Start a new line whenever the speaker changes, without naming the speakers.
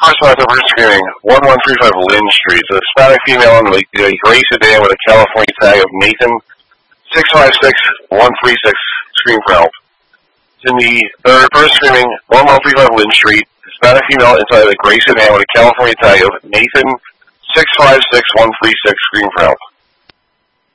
First over screaming 1135 Lynn Street. The Hispanic female in the gray sedan with a California tag of Nathan 656136 scream for help. In the first screaming 1135 Lynn Street. Hispanic female inside the gray sedan with a California tag of Nathan 656136 scream for help.